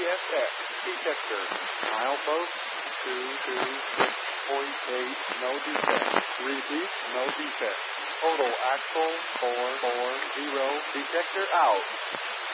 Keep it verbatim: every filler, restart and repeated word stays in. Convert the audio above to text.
S X detector. Milepost two two six point eight, no defect. Repeat, no defect. Total axle four four zero, detector out.